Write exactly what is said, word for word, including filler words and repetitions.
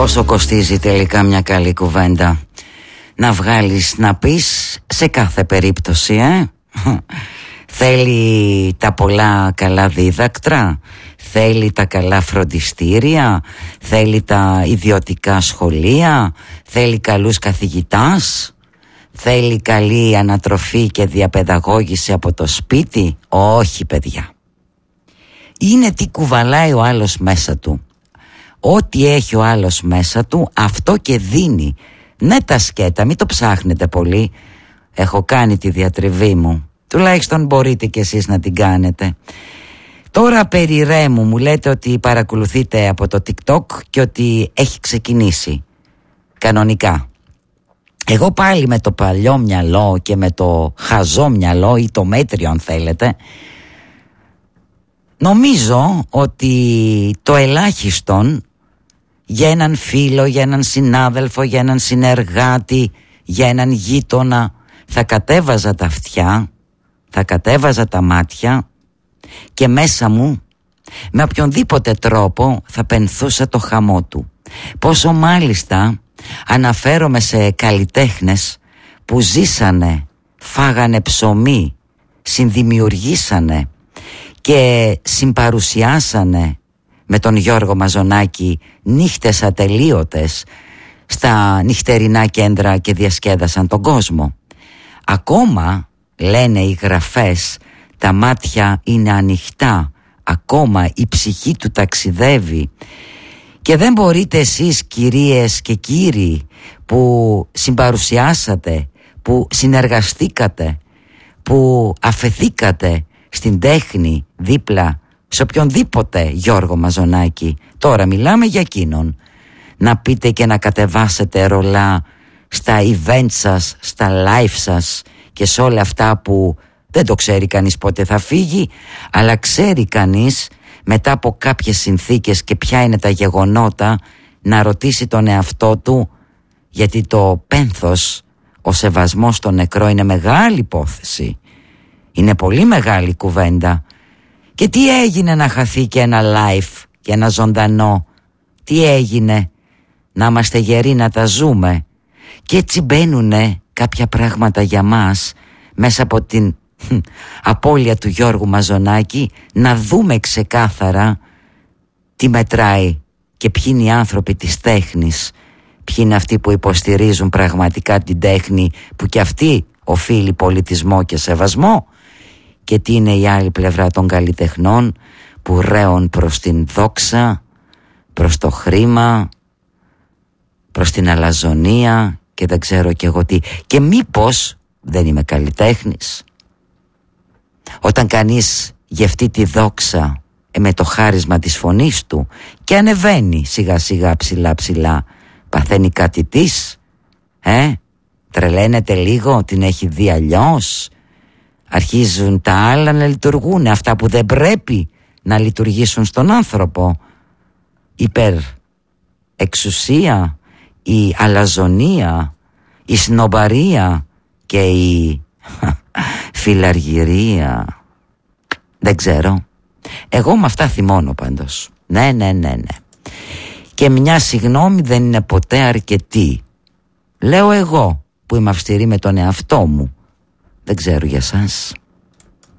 Πόσο κοστίζει τελικά μια καλή κουβέντα να βγάλεις να πεις σε κάθε περίπτωση, ε? Θέλει τα πολλά καλά δίδακτρα, θέλει τα καλά φροντιστήρια, θέλει τα ιδιωτικά σχολεία, θέλει καλούς καθηγητάς, θέλει καλή ανατροφή και διαπαιδαγώγηση από το σπίτι. Όχι, παιδιά. Είναι τι κουβαλάει ο άλλος μέσα του. Ό,τι έχει ο άλλος μέσα του, αυτό και δίνει. Ναι, τα σκέτα, μην το ψάχνετε πολύ. Έχω κάνει τη διατριβή μου. Τουλάχιστον μπορείτε κι εσείς να την κάνετε. Τώρα περί Ρέμου μου λέτε ότι παρακολουθείτε από το TikTok και ότι έχει ξεκινήσει κανονικά. Εγώ πάλι με το παλιό μυαλό και με το χαζό μυαλό ή το μέτριο αν θέλετε, νομίζω ότι το ελάχιστον για έναν φίλο, για έναν συνάδελφο, για έναν συνεργάτη, για έναν γείτονα, θα κατέβαζα τα αυτιά, θα κατέβαζα τα μάτια και μέσα μου με οποιονδήποτε τρόπο θα πενθούσα το χαμό του. Πόσο μάλιστα αναφέρομαι σε καλλιτέχνες που ζήσανε, φάγανε ψωμί, συνδημιουργήσανε και συμπαρουσιάσανε με τον Γιώργο Μαζονάκη νύχτες ατελείωτες στα νυχτερινά κέντρα και διασκέδασαν τον κόσμο. Ακόμα, λένε οι γραφές, τα μάτια είναι ανοιχτά, ακόμα η ψυχή του ταξιδεύει. Και δεν μπορείτε εσείς, κυρίες και κύριοι, που συμπαρουσιάσατε, που συνεργαστήκατε, που αφεθήκατε στην τέχνη δίπλα σε οποιονδήποτε Γιώργο Μαζονάκη, τώρα μιλάμε για εκείνον, να πείτε και να κατεβάσετε ρολά στα event σας, στα live σας και σε όλα αυτά που δεν το ξέρει κανείς πότε θα φύγει, αλλά ξέρει κανείς μετά από κάποιες συνθήκες και ποια είναι τα γεγονότα, να ρωτήσει τον εαυτό του, γιατί το πένθος, ο σεβασμός στον νεκρό είναι μεγάλη υπόθεση, είναι πολύ μεγάλη κουβέντα. Και τι έγινε να χαθεί και ένα live και ένα ζωντανό, τι έγινε να είμαστε γεροί να τα ζούμε. Και έτσι μπαίνουνε κάποια πράγματα για μας μέσα από την απώλεια του Γιώργου Μαζονάκη, να δούμε ξεκάθαρα τι μετράει και ποιοι είναι οι άνθρωποι της τέχνης, ποιοι είναι αυτοί που υποστηρίζουν πραγματικά την τέχνη που και αυτή οφείλει πολιτισμό και σεβασμό, και τι είναι η άλλη πλευρά των καλλιτεχνών που ρέουν προς την δόξα, προς το χρήμα, προς την αλαζονία και δεν ξέρω κι εγώ τι. Και μήπως δεν είμαι καλλιτέχνης? Όταν κανείς γευτεί τη δόξα ε, με το χάρισμα της φωνής του και ανεβαίνει σιγά σιγά ψηλά ψηλά, παθαίνει κάτι της, ε, τρελαίνεται λίγο, την έχει δει αλλιώς, αρχίζουν τα άλλα να λειτουργούν, αυτά που δεν πρέπει να λειτουργήσουν στον άνθρωπο, υπερ εξουσία, η αλαζονία, η σνομπαρία και η φιλαργυρία. Δεν ξέρω. Εγώ με αυτά θυμώνω πάντως. Ναι, ναι, ναι, ναι. Και μια συγγνώμη δεν είναι ποτέ αρκετή. Λέω εγώ που είμαι αυστηρή με τον εαυτό μου. Δεν ξέρω για σας.